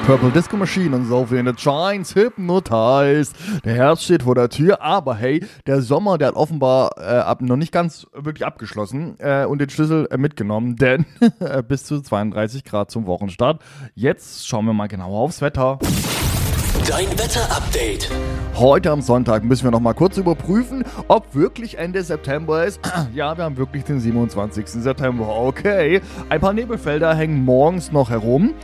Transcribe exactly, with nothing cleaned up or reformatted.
Purple Disco Machine und Sophie in the Giants Hypnotize. Der Herbst steht vor der Tür, aber hey, der Sommer, der hat offenbar äh, ab, noch nicht ganz wirklich abgeschlossen äh, und den Schlüssel äh, mitgenommen, denn bis zu zweiunddreißig Grad zum Wochenstart. Jetzt schauen wir mal genauer aufs Wetter. Dein Wetter-Update. Heute am Sonntag müssen wir noch mal kurz überprüfen, ob wirklich Ende September ist. Ja, wir haben wirklich den siebenundzwanzigsten September. Okay. Ein paar Nebelfelder hängen morgens noch herum.